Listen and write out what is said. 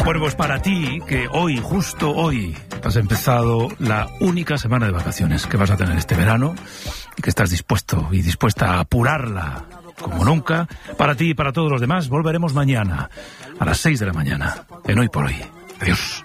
Bueno, pues para ti, que hoy, justo hoy, has empezado la única semana de vacaciones que vas a tener este verano y que estás dispuesto y dispuesta a apurarla como nunca, para ti y para todos los demás, volveremos mañana a las 6 de la mañana, en Hoy por Hoy. Adiós.